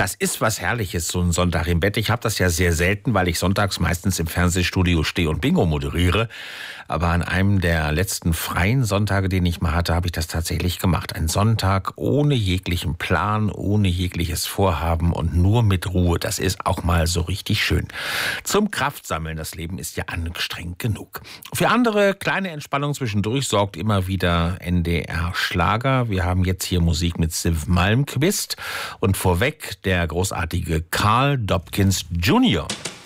Das ist was Herrliches, so ein Sonntag im Bett. Ich habe das ja sehr selten, weil ich sonntags meistens im Fernsehstudio stehe und Bingo moderiere. Aber an einem der letzten freien Sonntage, den ich mal hatte, habe ich das tatsächlich gemacht. Ein Sonntag ohne jeglichen Plan, ohne jegliches Vorhaben und nur mit Ruhe. Das ist auch mal so richtig schön. Zum Kraftsammeln, das Leben ist ja anstrengend genug. Für andere kleine Entspannung zwischendurch sorgt immer wieder NDR Schlager. Wir haben jetzt hier Musik mit Siv Malmkvist und vorweg der großartige Carl Dobkins Jr.